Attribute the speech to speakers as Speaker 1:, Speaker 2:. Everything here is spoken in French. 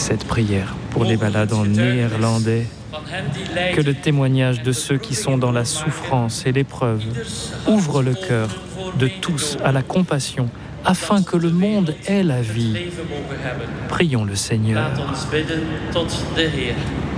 Speaker 1: cette prière pour les malades en néerlandais. Que le témoignage de ceux qui sont dans la souffrance et l'épreuve ouvre le cœur de tous à la compassion, afin que le monde ait la vie. Prions le Seigneur.
Speaker 2: Laat ons bidden tot de Heer.